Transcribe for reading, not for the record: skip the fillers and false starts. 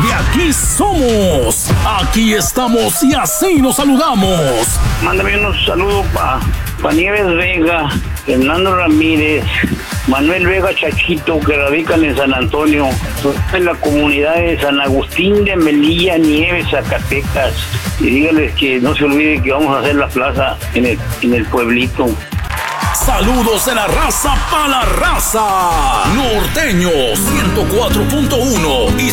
De aquí somos, aquí estamos y así nos saludamos. Mándame unos saludos para Nieves Vega, Fernando Ramírez, Manuel Vega Chachito, que radican en San Antonio, en la comunidad de San Agustín de Melilla, Nieves, Zacatecas. Y díganles que no se olviden que vamos a hacer la plaza en el pueblito. Saludos de la raza para la raza. Norteño 104.1 y